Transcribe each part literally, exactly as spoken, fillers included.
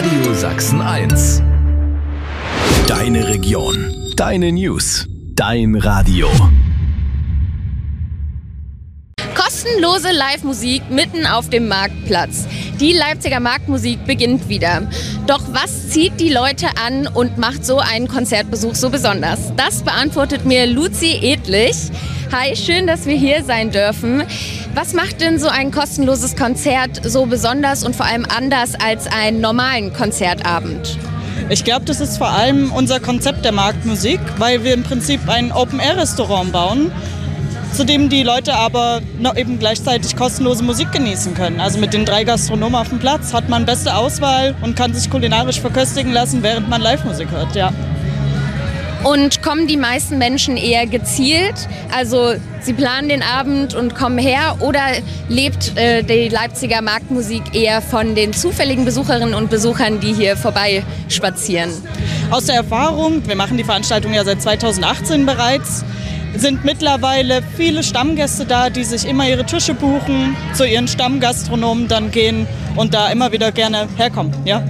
Radio Sachsen eins. Deine Region, deine News, dein Radio. Kostenlose Live-Musik mitten auf dem Marktplatz. Die Leipziger Marktmusik beginnt wieder. Doch was zieht die Leute an und macht so einen Konzertbesuch so besonders? Das beantwortet mir Luzi Edlich. Hi, schön, dass wir hier sein dürfen. Was macht denn so ein kostenloses Konzert so besonders und vor allem anders als einen normalen Konzertabend? Ich glaube, das ist vor allem unser Konzept der Marktmusik, weil wir im Prinzip ein Open-Air-Restaurant bauen, zu dem die Leute aber noch eben gleichzeitig kostenlose Musik genießen können. Also mit den drei Gastronomen auf dem Platz hat man beste Auswahl und kann sich kulinarisch verköstigen lassen, während man Live-Musik hört, ja. Und kommen die meisten Menschen eher gezielt, also sie planen den Abend und kommen her, oder lebt äh, die Leipziger Marktmusik eher von den zufälligen Besucherinnen und Besuchern, die hier vorbeispazieren? Aus der Erfahrung, wir machen die Veranstaltung ja seit zweitausendachtzehn bereits, sind mittlerweile viele Stammgäste da, die sich immer ihre Tische buchen, zu ihren Stammgastronomen dann gehen und da immer wieder gerne herkommen, ja.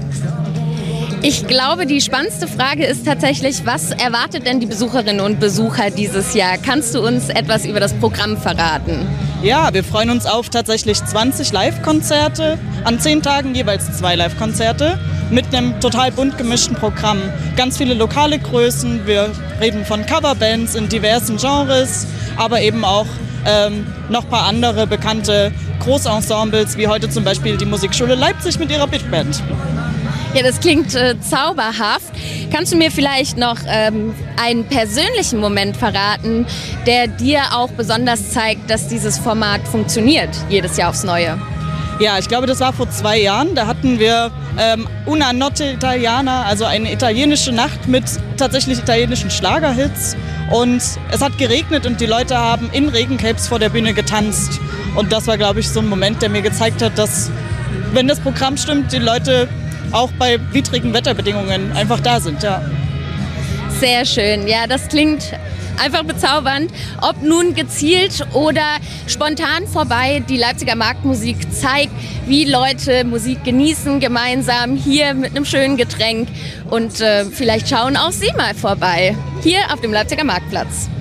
Ich glaube, die spannendste Frage ist tatsächlich, was erwartet denn die Besucherinnen und Besucher dieses Jahr? Kannst du uns etwas über das Programm verraten? Ja, wir freuen uns auf tatsächlich zwanzig Live-Konzerte, an zehn Tagen jeweils zwei Live-Konzerte mit einem total bunt gemischten Programm. Ganz viele lokale Größen, wir reden von Coverbands in diversen Genres, aber eben auch ähm, noch ein paar andere bekannte Großensembles, wie heute zum Beispiel die Musikschule Leipzig mit ihrer Big Band. Ja, das klingt äh, zauberhaft. Kannst du mir vielleicht noch ähm, einen persönlichen Moment verraten, der dir auch besonders zeigt, dass dieses Format funktioniert, jedes Jahr aufs Neue? Ja, ich glaube, das war vor zwei Jahren. Da hatten wir ähm, Una Notte Italiana, also eine italienische Nacht mit tatsächlich italienischen Schlagerhits. Und es hat geregnet und die Leute haben in Regencapes vor der Bühne getanzt. Und das war, glaube ich, so ein Moment, der mir gezeigt hat, dass, wenn das Programm stimmt, die Leute auch bei widrigen Wetterbedingungen einfach da sind, ja. Sehr schön. Ja, das klingt einfach bezaubernd. Ob nun gezielt oder spontan vorbei, die Leipziger Marktmusik zeigt, wie Leute Musik genießen, gemeinsam hier mit einem schönen Getränk. Und äh, vielleicht schauen auch Sie mal vorbei, hier auf dem Leipziger Marktplatz.